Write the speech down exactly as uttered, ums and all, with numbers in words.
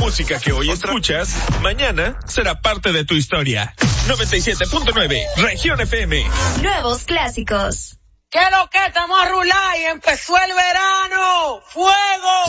música que hoy escuchas, mañana será parte de tu historia. noventa y siete punto nueve, Región F M. Nuevos clásicos. ¿Qué es lo que estamos a rular y empezó el verano? ¡Fuego!